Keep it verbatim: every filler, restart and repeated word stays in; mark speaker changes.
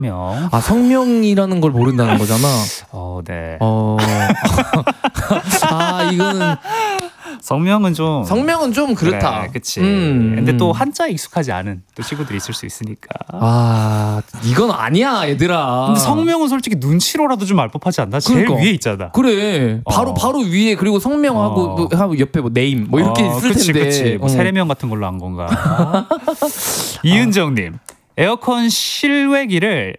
Speaker 1: 명.
Speaker 2: 아, 성명이라는 걸 모른다는 거잖아.
Speaker 1: 어, 네.
Speaker 2: 어. 아, 이거는
Speaker 1: 성명은 좀
Speaker 2: 성명은 좀 그렇다.
Speaker 1: 그래, 그치.
Speaker 2: 음,
Speaker 1: 근데 또
Speaker 2: 음.
Speaker 1: 한자에 익숙하지 않은 또 친구들이 있을 수 있으니까.
Speaker 2: 아, 이건 아니야, 얘들아.
Speaker 1: 근데 성명은 솔직히 눈치로라도 좀 알 법하지 않나? 제일
Speaker 2: 그러니까.
Speaker 1: 위에 있잖아.
Speaker 2: 그래. 바로
Speaker 1: 어.
Speaker 2: 바로 위에 그리고 성명하고
Speaker 1: 어.
Speaker 2: 뭐, 하고 옆에 뭐 네임 뭐 이렇게
Speaker 1: 어,
Speaker 2: 있을
Speaker 1: 그치,
Speaker 2: 텐데.
Speaker 1: 그치. 뭐
Speaker 2: 어.
Speaker 1: 세례명 같은 걸로 한 건가? 이은정님, 에어컨 실외기를